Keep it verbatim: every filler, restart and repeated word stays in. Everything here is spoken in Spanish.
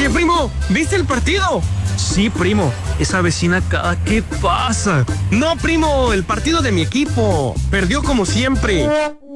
Oye, primo, ¿viste el partido? Sí, primo, esa vecina cada que pasa. No, primo, el partido de mi equipo. Perdió como siempre.